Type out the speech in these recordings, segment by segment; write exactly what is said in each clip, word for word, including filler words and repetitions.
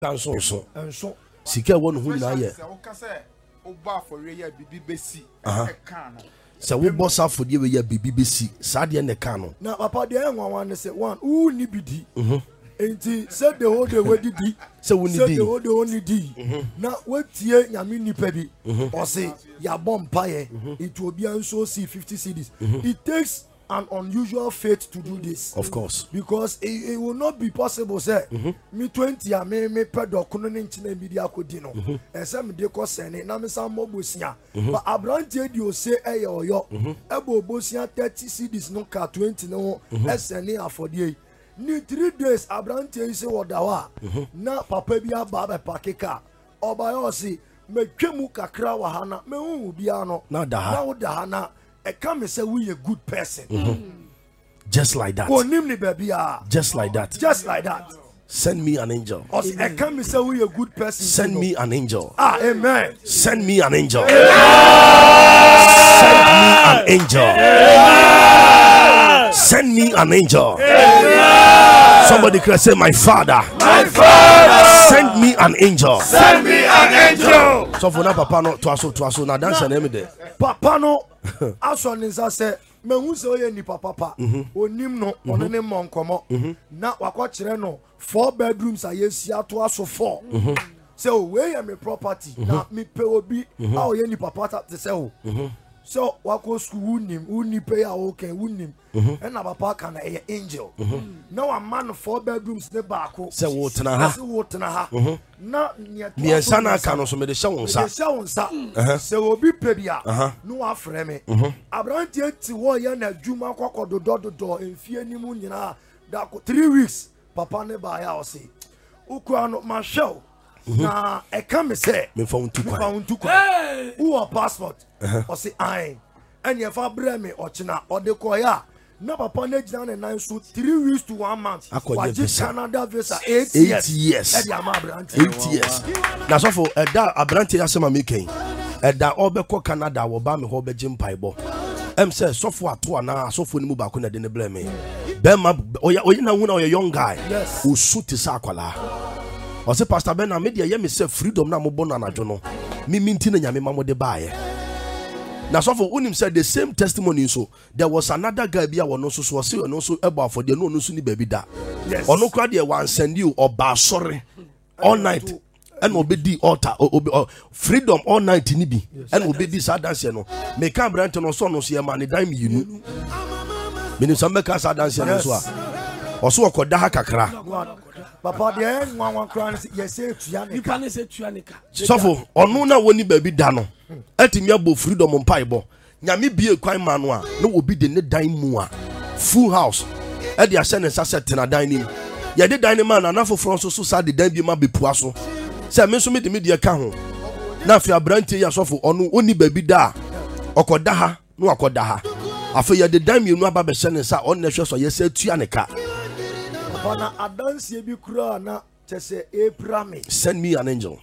so so and so sika won hu na ye oba for ye bibi besi e kan no se wo boss afodie we ye bibi besi sa de ne kan no na papa de enwa wan say one who ni bidi mhm enti say the whole day we didi say we say the whole day only di na wetie nyame nipa bi o say ya bompa ye it will be so see fifty cedis. It takes an unusual faith to do this, of course, because it, it will not be possible say me twenty a me me pedo kono ne nchina media akodi no e say me de ko sene na me sam mobosia but abrante di o say eye oyo ebo obosia thirty cedis no ka twenty no e sene afodie ni three days abrante say wodawa na papa bi aba ba pakeka oba yo si me twemu kakra wa hana me hu bia no na da ha na wo da hana e come say we a good person. Mm-hmm. Just like that. Just like that. Just like that. Send me an angel. I come say we a good person. Send me an angel. Ah, amen. Send me an angel. Amen. Send me an angel. Amen. Send me an angel. Amen. Somebody can say, my father. My father. Send me an angel. Send me an angel. So for now, Papa no to aso to aso na dance na me de. Papa no aso nza say me hu say oye ni papa papa onim no ono ne monkomo na wakọ kire no four bedrooms ayesi ato aso four. Say o we ya me property na me pay obi a oye ni papa ta say o. So wako school unim uni pay a okay unim and na papa can a angel. Now a man four bedrooms ne baako. Say wo tena ha. Say wo tena ha. Na ni ensa na aka no so me de hye won sa. Me hye won sa. Say obi pe bia no afre me. Abrante ti wo ye na adwuma kokododo dodo enfie ni mu nyina da three weeks papa ne ba ya o say. Ukwa no ma show. Na e ka me say me fa untu kwa. Me fa untu kwa. Who passport? O say ai. Anya fa bre me o china o de ko ya. Na papa na gina na nine so three weeks to one month. Waje Canada visa eight years. E dia ma abrante. eight years. Na so for e da abrante ya sema me ken. E da obekọ Canada wo ba me ho be jim paibo. Em say so for ato ana so for ni mu ba ko na de ne ble me. Be ma oya oyi na hu na oya young guy. O suit sa akwala. O say Pastor Ben na me de ye me say freedom na mo bo na anadwo no. Me minti na nyame ma mo de baaye. Now, so for unim said the same testimony. So there was another guy be our no so so say no so about for the no no so ni baby da. Yes. Or no crowd there one send you or ba sorry all night and obedi altar or freedom all night ni bi and obedi sad dance no. Me can brand no so no so man dime you know. Me some make sad dance no so a. Oso okoda ha kakra. Papa de nwan wan kran yes say tua ne nipa ne say tua ne ka. So for onu na woni baby da no. Etimi abo freedom mpaibo nyame bie kwan ma no a na obi de ne dan mu a full house e de ahye ne saset na dan nim ye de dan ma na na foforo so so sa de dan bi ma bepua so se me so me de me de ka ho na afia brantie ya sofo onu oni baby da okoda ha no akoda ha afa ye de dan mi nu aba be hye ne sa on na hwe so ye sa tua ne ka bana adanse bi kura na chese eprame. Send me an angel.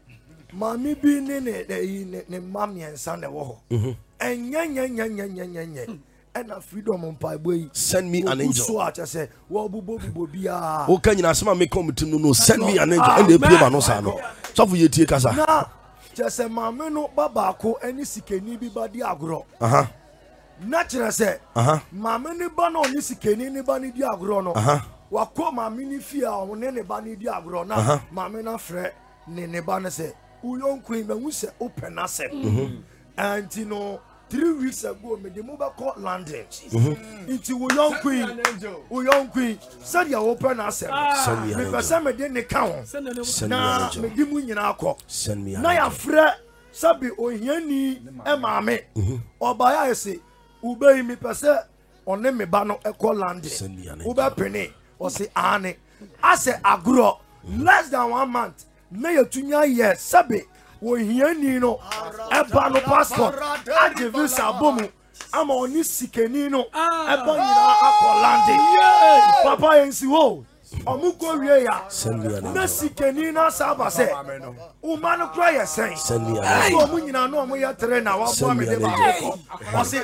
Mami bi ne ne ne ne mami ensa ne wo ho enya nya nya nya nya nya nya ena freedom mpa boy. Send me an angel. So acha say wo bubo bubo bia o kan nyina sema me come to no send me an angel and dey play ma no sa no so for ye tie kasa na chese mami no baba ko eni sikeni bi ba di agro aha na chere say aha mami ni ba no ni sikeni ni ba ni di agro no aha wako mami ni fia o ne ne ba ni di agro na mami na frɛ ne ne ba ne say uyon queen me hu say open asem and you know three weeks ago me dey move back London into uyon queen uyon queen said you open asem me person me dey ne ka ho na me di mu nyina akọ na ya frɛ sabi ohiani e maame oba ya say ubei me person one me ba no e call London ube penny o say ane ase agro less than one month na yetunya ye sabe wo hiani no eba no passport age visa bomu ama oni sikeni no eba nyina akolande papa yensi wo omuko wie ya na sikeni na saba se o man kra ye sen o mu nyina no mo ye tre na wa bo me de ba o se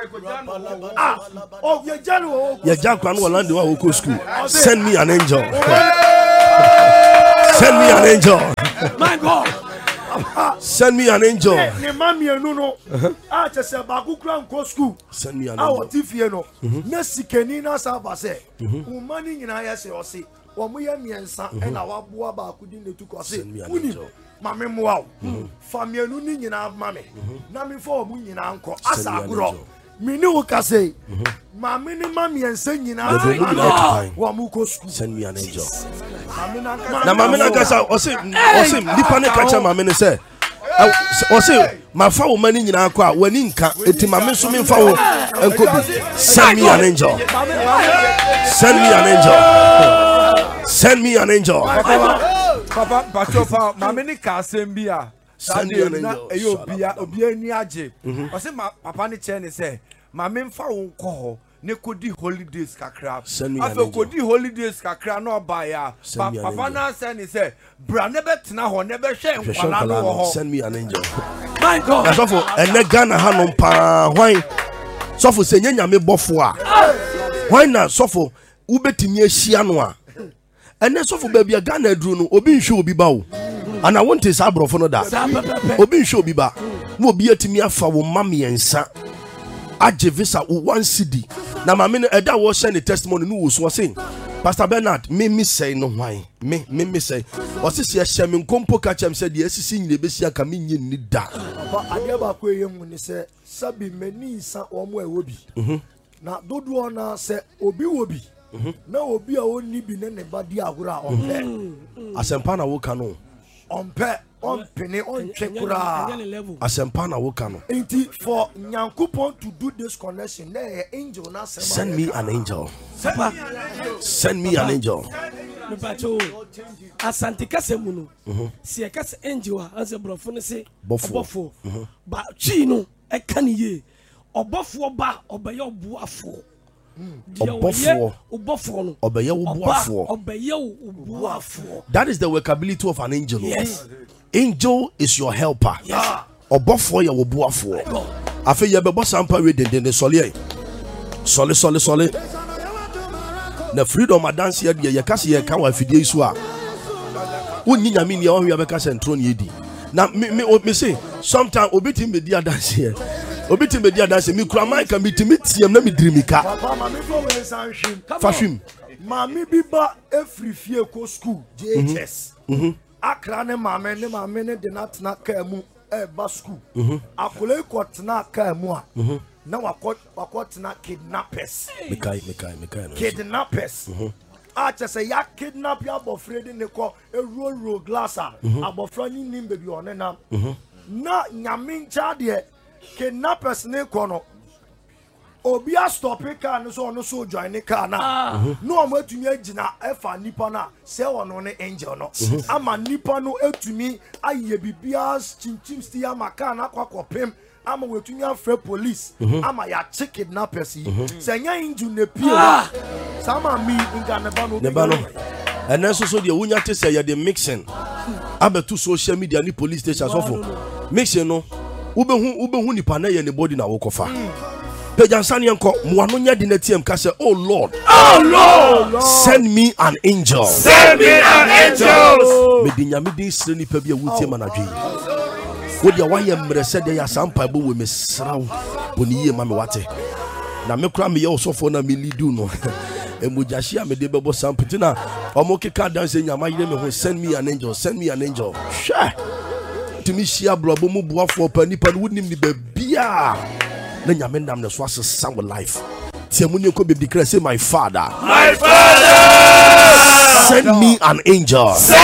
ah o ye janu o ye jankwa no lande wa wo ko school. Send me an angel. Send me an angel. My God. Send me an angel. Ne mami enu no. A chese ba ku kura nko school. Send me an A o angel. tifie no. Na sikani na sa ba se. Umani nyina ya se o se. Wo mo ye miensa e na wa boa ba ku di netu ko se. Send me an Uni angel. mami mo wa. Famienu ni nyina mami. Na mi fo mu nyina nko asa agro. Mi ni wo ka se. Mami ni mami ensa nyina. Wo mu ko school. Send me an angel. Mami na Na mama na kasa o se o se nipa ne kacha mama ne se o se ma fa wo mani nyina akọ a wani nka eti mama so me fa wo enko bi. Send me an angel. Send me an angel. Send me an angel. Papa Pachofa mama ni ka asembia. Send me an angel. Eyo obia obia ni age. O se papa ni che ne se mama mfa wo nko ho ne kodi holidays kakra. Afa kodi holidays kakra no ba ya. Papa na say ni say bra ne betena ho ne be hwe nkwala no ho. Send me an angel. My God. So for ene Ghana ha no pa hwan. So for se nyame bofo a. Hwan na so for ubetimi ahia no a. Ene so for baby Ghana aduru no obi nhwe obi ba wo. And I want to say brofo no da. Obi nhwe obi ba. Mo obi atimi afa wo mame ensa. Aje visa one C D. Na mama no eda wo share the testimony no wo so say Pastor Bernard me me say no hwan me me me say o se se hye me nkompo ka chem say de asisi nyine be sia ka me nyi ni da. Papa ade ba ko ye mu ni se sabi mani sa o mo e wo bi. Na dodo na se obi wo bi. Na obi a oni bi ne ne ba di agura a onpe. Asempa na wo ka no. Onpe on pene on chekura. Asempa na wo ka no. Enti for Nyankopon to do this connection na angel na sema. Send me an angel. Send me an angel. Me pacho. Asante kase mu no. Si e kase angel a ase brofo ne se Bofo. Ba chi no e kan ye. Obofo ba obeye obuafo. Obofo. Obofo no. Obeye obuafo. Obeye obuafo. That is the workability of an angel. Yes. Angel is your helper. Yes. Obofo ye obuafo. Afi ye bebo sampa we den den sole ye. Sole sole sole. Na freedom dance ye de ye kase ye kan wa fidie su a. Wonni nyame ne o hwe be kase ntro ne yedi. Na me me me say sometimes obitim be dia dance here. Obitim be dia dance me kura man kan bitimi tiem na me dirimika. Papa mami fo we san hwim. Fashim. Mami bi ba every fie ko school J H S. Mhm. Akra ne mami ne mami ne de na tena ka mu e ba school. Mhm. Akole ko tena ka mu a. Mhm. Na wakot wakot tena kidnappers. Mekai mekai mekai. Kidnappers. Mhm. A chese ya kidnap ya abofre de ne ko e roll roll glass a. Abofra ni nim baby one na. Mhm. Na nyame ncha de kidnappers ne ko no. Obi a stop car no so no so join the car na. No am etumi agina efa nipa na se wono ne angel no. Ama nipa no etumi aye bibia chinchim sti ama car na kwakopem. Ama wetumi afre police. Ama ya check kidnappers yi. Se nya angel ne pie. Sama mi nga ne ba no. Ne ba no. And so so de wunya te se ye de mixing. Abetu social media ni police station so for. Mixing no. Ubehu ubehu nipa na ye ne body na wo kofa. Pejansani enko muano nya di netiem ka say oh Lord, oh Lord, send me an angel. Send me an angel. Me di nyame di sre nipa bia wutie manadwe. Wo dia wa ye mre se de ya sampa bo we mesraw boni ye ma me wate. Na me kura me ye osofo na me lidu no. Emujashia me de bebo samputi na omo keka dance nyama yire me ho send me an angel, send me an angel. Sha. Timi shia blobo mu boafo pa nipa no wonim ni ba bia. Na nyame ndam ne so asesa wo life. Tiamuni ko be declare say my father. My father. Send me an angel. Send